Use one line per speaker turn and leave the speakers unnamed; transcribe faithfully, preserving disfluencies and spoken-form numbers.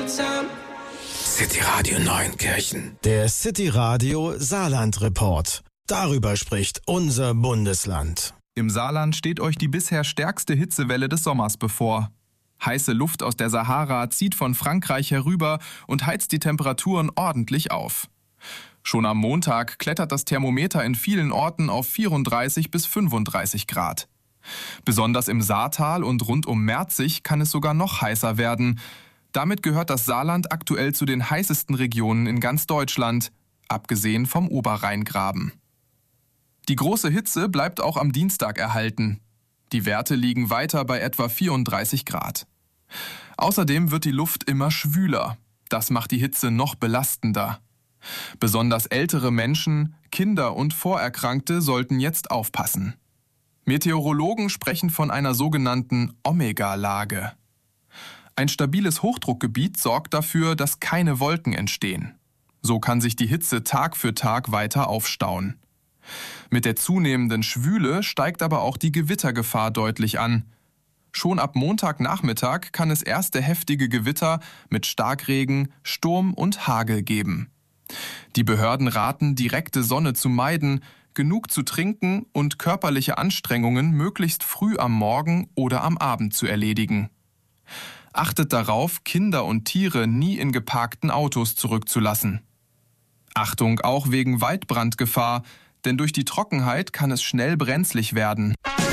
City Radio Neunkirchen. Der City Radio Saarland Report. Darüber spricht unser Bundesland.
Im Saarland steht euch die bisher stärkste Hitzewelle des Sommers bevor. Heiße Luft aus der Sahara zieht von Frankreich herüber und heizt die Temperaturen ordentlich auf. Schon am Montag klettert das Thermometer in vielen Orten auf vierunddreißig bis fünfunddreißig Grad. Besonders im Saartal und rund um Merzig kann es sogar noch heißer werden. Damit gehört das Saarland aktuell zu den heißesten Regionen in ganz Deutschland, abgesehen vom Oberrheingraben. Die große Hitze bleibt auch am Dienstag erhalten. Die Werte liegen weiter bei etwa vierunddreißig Grad. Außerdem wird die Luft immer schwüler. Das macht die Hitze noch belastender. Besonders ältere Menschen, Kinder und Vorerkrankte sollten jetzt aufpassen. Meteorologen sprechen von einer sogenannten Omega-Lage. Ein stabiles Hochdruckgebiet sorgt dafür, dass keine Wolken entstehen. So kann sich die Hitze Tag für Tag weiter aufstauen. Mit der zunehmenden Schwüle steigt aber auch die Gewittergefahr deutlich an. Schon ab Montagnachmittag kann es erste heftige Gewitter mit Starkregen, Sturm und Hagel geben. Die Behörden raten, direkte Sonne zu meiden, genug zu trinken und körperliche Anstrengungen möglichst früh am Morgen oder am Abend zu erledigen. Achtet darauf, Kinder und Tiere nie in geparkten Autos zurückzulassen. Achtung auch wegen Waldbrandgefahr, denn durch die Trockenheit kann es schnell brenzlig werden.